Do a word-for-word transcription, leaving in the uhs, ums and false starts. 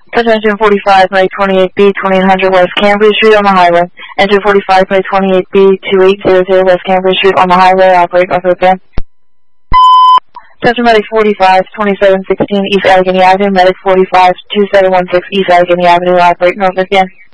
Touchdown two forty-five, Medic twenty-eight B, twenty-eight hundred West Cambridge Street on the highway. Engine forty-five, Medic twenty-eight B, twenty-eight hundred West Cambridge Street on the highway. Operate north of again. Touchdown Medic forty-five, twenty-seven sixteen East Allegheny Avenue. Medic forty-five, twenty-seven sixteen East Allegheny Avenue. Operate north again.